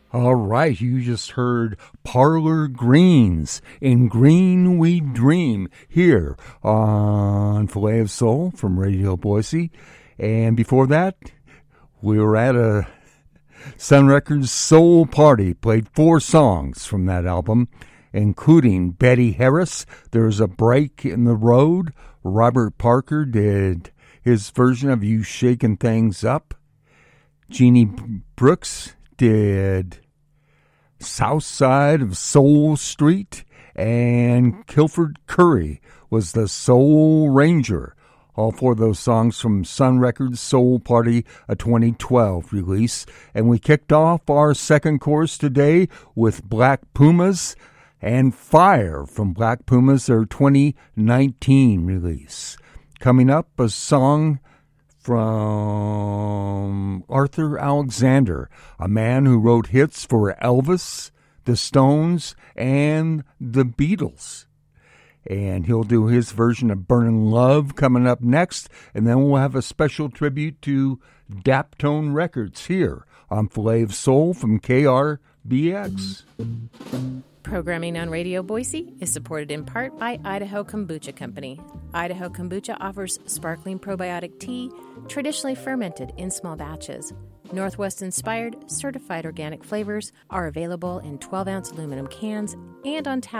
All right, you just heard Parlor Greens in Green We Dream here on Filet of Soul from Radio Boise. And before that, we were at a Sun Records Soul Party, played 4 songs from that album, including Betty Harris, There's a Break in the Road. Robert Parker did his version of You Shaking Things Up. Jeannie Brooks did South Side of Soul Street, and Kilford Curry was the Soul Ranger. All 4 of those songs from Sun Records Soul Party, a 2012 release. And we kicked off our second course today with Black Pumas and Fire from Black Pumas, their 2019 release. Coming up, a song from Arthur Alexander, a man who wrote hits for Elvis, the Stones, and the Beatles. And he'll do his version of Burning Love coming up next, and then we'll have a special tribute to Daptone Records here on Filet of Soul from KRBX. Programming on Radio Boise is supported in part by Idaho Kombucha Company. Idaho Kombucha offers sparkling probiotic tea, traditionally fermented in small batches. Northwest-inspired, certified organic flavors are available in 12-ounce aluminum cans and on tap